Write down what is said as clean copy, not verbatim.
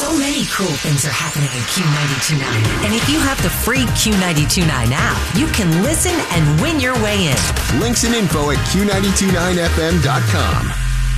So many cool things are happening in Q92.9. And if you have the free Q92.9 app, you can listen and win your way in. Links and info at Q929FM.com.